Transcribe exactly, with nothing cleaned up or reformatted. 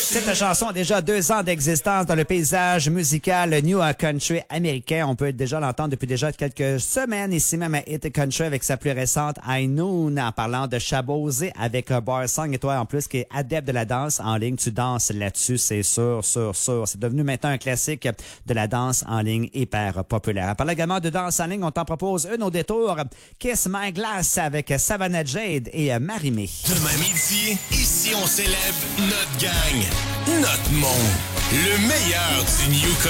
Cette chanson a déjà deux ans d'existence dans le paysage musical New Country américain. On peut déjà l'entendre depuis déjà quelques semaines ici même à Hit Country avec sa plus récente High Noon en parlant de Chabosé avec Bar Song et toi en plus qui est adepte de la danse en ligne. Tu danses là-dessus, c'est sûr, sûr, sûr. C'est devenu maintenant un classique de la danse en ligne hyper populaire. Par également de danse en ligne, on t'en propose une au détour. Kiss My Glass avec Savannah Jade et Marimé. Demain midi, ici on célèbre notre gang, notre monde, le meilleur du New